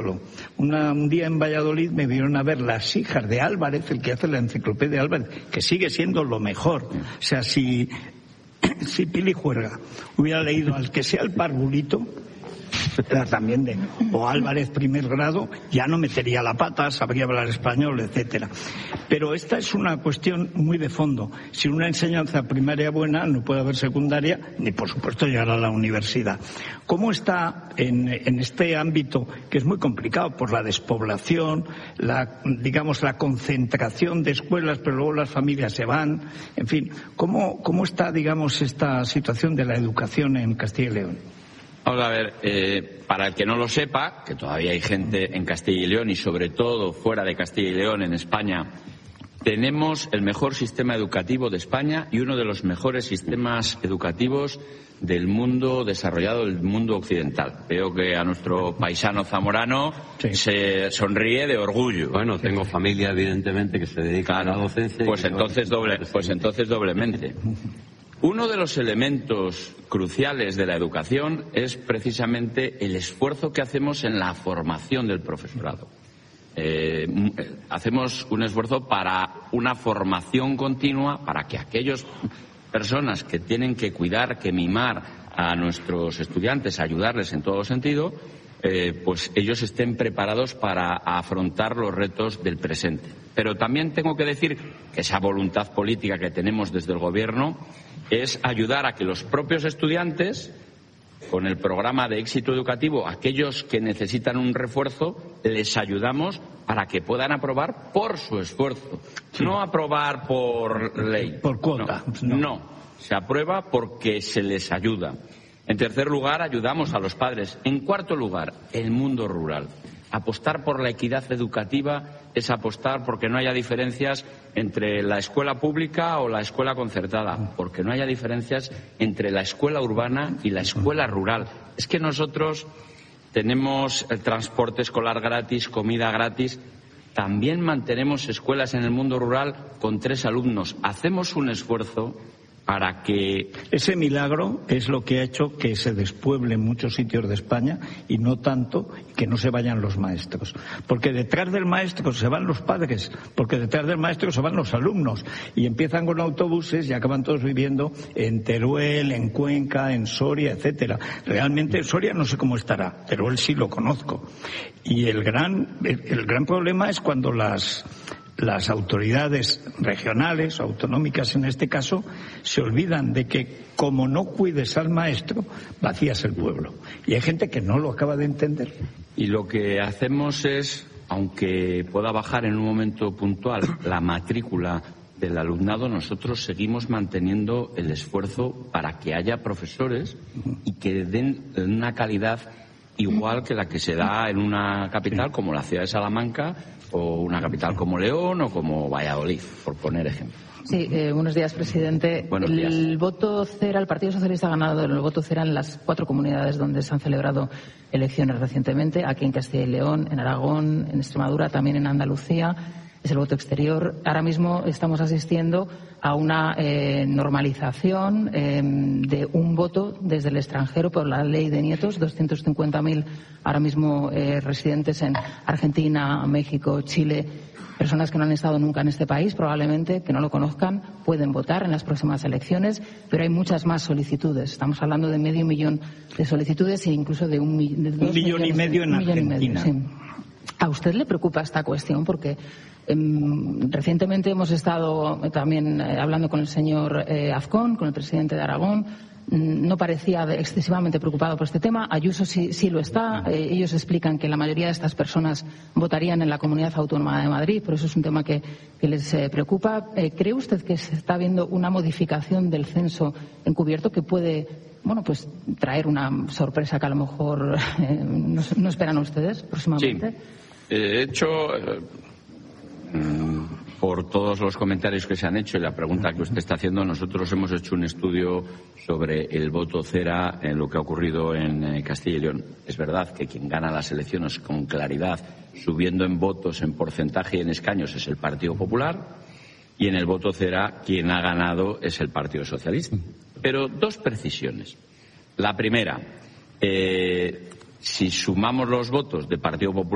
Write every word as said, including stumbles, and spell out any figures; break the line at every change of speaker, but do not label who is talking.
ejemplo. Una, un día en Valladolid me vinieron a ver las hijas de Álvarez, el que hace la enciclopedia Álvarez, que sigue siendo lo mejor. O sea, si, si Pili Juerga hubiera leído al que sea el Parvulito, también de o Álvarez primer grado, ya no metería la pata, sabría hablar español, etcétera. Pero esta es una cuestión muy de fondo. Sin una enseñanza primaria buena no puede haber secundaria, ni por supuesto llegar a la universidad. ¿Cómo está en, en este ámbito, que es muy complicado por la despoblación, la, digamos, la concentración de escuelas, pero luego las familias se van, en fin, cómo, cómo está, digamos, esta situación de la educación en Castilla y León?
Vamos a ver, eh, para el que no lo sepa, que todavía hay gente en Castilla y León y sobre todo fuera de Castilla y León, en España, tenemos el mejor sistema educativo de España y uno de los mejores sistemas educativos del mundo desarrollado, del mundo occidental. Veo que a nuestro paisano zamorano sí. se sonríe de orgullo.
Bueno, tengo familia, evidentemente, que se dedica claro, a la docencia.
Pues entonces, doble, pues entonces doblemente. Uno de los elementos cruciales de la educación es precisamente el esfuerzo que hacemos en la formación del profesorado. Eh, hacemos un esfuerzo para una formación continua para que aquellas personas que tienen que cuidar, que mimar a nuestros estudiantes, ayudarles en todo sentido, eh, pues ellos estén preparados para afrontar los retos del presente. Pero también tengo que decir que esa voluntad política que tenemos desde el Gobierno es ayudar a que los propios estudiantes, con el programa de éxito educativo, aquellos que necesitan un refuerzo, les ayudamos para que puedan aprobar por su esfuerzo. Sí. No aprobar por ley.
Por cuota.
No, no. no, se aprueba porque se les ayuda. En tercer lugar, ayudamos a los padres. En cuarto lugar, el mundo rural. Apostar por la equidad educativa es apostar porque no haya diferencias entre la escuela pública o la escuela concertada, porque no haya diferencias entre la escuela urbana y la escuela rural. Es que nosotros tenemos el transporte escolar gratis, comida gratis. También mantenemos escuelas en el mundo rural con tres alumnos. Hacemos un esfuerzo para que...
Ese milagro es lo que ha hecho que se despueble en muchos sitios de España y no tanto que no se vayan los maestros. Porque detrás del maestro se van los padres, porque detrás del maestro se van los alumnos y empiezan con autobuses y acaban todos viviendo en Teruel, en Cuenca, en Soria, etcétera. Realmente Soria no sé cómo estará, Teruel sí lo conozco. Y el gran, el, el gran problema es cuando las... las autoridades regionales, autonómicas en este caso, se olvidan de que como no cuides al maestro, vacías el pueblo. Y hay gente que no lo acaba de entender.
Y lo que hacemos es, aunque pueda bajar en un momento puntual la matrícula del alumnado, nosotros seguimos manteniendo el esfuerzo para que haya profesores y que den una calidad igual que la que se da en una capital como la ciudad de Salamanca o una capital como León o como Valladolid, por poner ejemplo.
Sí, eh, buenos días, presidente.
Buenos días.
El voto cera, el Partido Socialista ha ganado el voto cera en las cuatro comunidades donde se han celebrado elecciones recientemente, aquí en Castilla y León, en Aragón, en Extremadura, también en Andalucía. Es el voto exterior. Ahora mismo estamos asistiendo a una eh, normalización eh, de un voto desde el extranjero por la ley de nietos, doscientos cincuenta mil ahora mismo eh, residentes en Argentina, México, Chile, personas que no han estado nunca en este país, probablemente, que no lo conozcan, pueden votar en las próximas elecciones, pero hay muchas más solicitudes. Estamos hablando de medio millón de solicitudes e incluso de un, de dos
un millón y medio en Argentina.
Sí. ¿A usted le preocupa esta cuestión? Porque eh, recientemente hemos estado también eh, hablando con el señor eh, Azcón, con el presidente de Aragón. No parecía excesivamente preocupado por este tema. Ayuso sí, sí lo está. Eh, ellos explican que la mayoría de estas personas votarían en la Comunidad Autónoma de Madrid, por eso es un tema que, que les eh, preocupa. Eh, ¿Cree usted que se está viendo una modificación del censo encubierto que puede, bueno, pues traer una sorpresa que a lo mejor eh, no, no esperan ustedes próximamente?
Sí. De hecho, eh, por todos los comentarios que se han hecho y la pregunta que usted está haciendo, nosotros hemos hecho un estudio sobre el voto cera en lo que ha ocurrido en eh, Castilla y León. Es verdad que quien gana las elecciones con claridad, subiendo en votos, en porcentaje y en escaños, es el Partido Popular, y en el voto cera quien ha ganado es el Partido Socialista. Pero dos precisiones. La primera, eh, si sumamos los votos de Partido Popular